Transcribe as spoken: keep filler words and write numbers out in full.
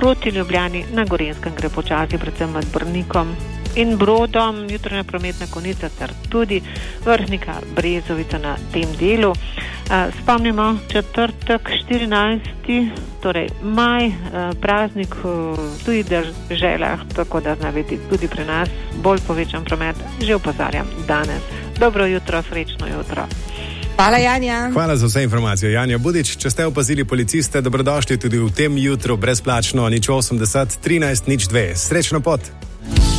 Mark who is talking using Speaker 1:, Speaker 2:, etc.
Speaker 1: proti Ljubljani, na Gorenjskem gre počasi, predvsem med Brnikom in Brodom, jutranja prometna konica ter tudi Vrhnika Brezovica na tem delu. Spomnimo, četrtek štirinajsti torej maj, praznik tudi v deželah, tako da zna biti tudi pri nas bolj povečan promet, že opozarjam danes. Dobro jutro, srečno jutro.
Speaker 2: Hvala, Janja.
Speaker 3: Hvala za vse informacije, Janja Budič. Če ste opazili policiste, dobrodošli tudi v tem jutru brezplačno nič osemdeset trinajst nič dve. Srečno pot!